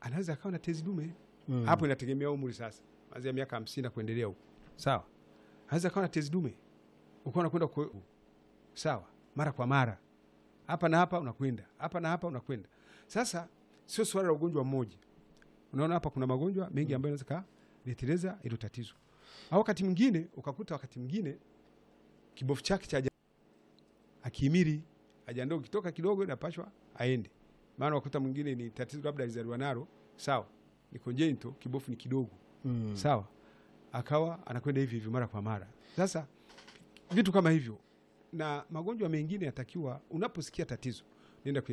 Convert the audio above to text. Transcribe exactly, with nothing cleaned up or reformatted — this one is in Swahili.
anaweza akawa na tezi dume. Mm. Hapo inategemea umri sasa. Kuanzia miaka hamsini na kuendelea huko. Sawa? Anaweza akawa na tezi dume. Uko unakwenda kwa sawa, mara kwa mara. Hapa na hapa unakwenda. Hapa na hapa unakwenda. Sasa sio swala la ugonjwa mmoja. Unaona hapa kuna magonjwa mengi ambayo yanaweza kuleteleza hilo tatizo. Au wakati mwingine ukakuta wakati mwingine kibofu chake cha akihimili haja ndogo kitoka kidogo inapashwa aende. Maana wakuta mwingine ni tatizo labda alizaliwa nalo, sawa? Ni congenital, kibofu ni kidogo. Mm. Sawa? Akawa anakwenda hivi hivi mara kwa mara. Sasa vitu kama hivyo na magonjwa mengine yatakiwa unaposikia tatizo nenda